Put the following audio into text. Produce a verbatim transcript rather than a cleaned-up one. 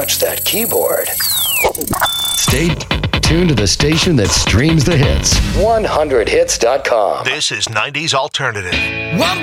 touch that keyboard. Stay tuned to the station that streams the hits. one hundred hits dot com. This is nineties Alternative. One